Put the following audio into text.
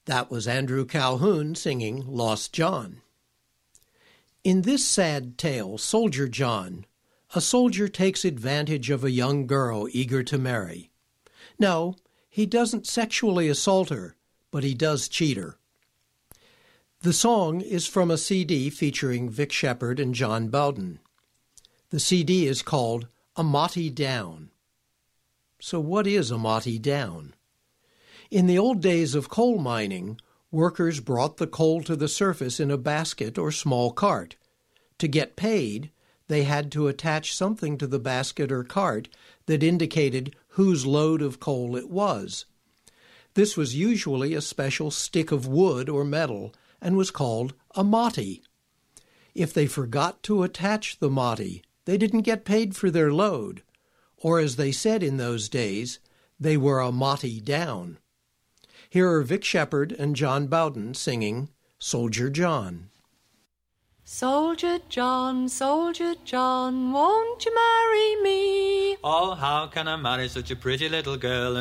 That was Andrew Calhoun singing Lost John. In this sad tale, Soldier John, a soldier takes advantage of a young girl eager to marry. No, he doesn't sexually assault her, but he does cheat her. The song is from a CD featuring Vic Shepherd and John Bowden. The CD is called Amati Down. So what is Amati Down? In the old days of coal mining, workers brought the coal to the surface in a basket or small cart. To get paid, they had to attach something to the basket or cart that indicated whose load of coal it was. This was usually a special stick of wood or metal and was called a mati. If they forgot to attach the mati, they didn't get paid for their load, or as they said in those days, they were a mati down. Here are Vic Shepherd and John Bowden singing Soldier John. Soldier John, won't you marry me? Oh, how can I marry such a pretty little girl?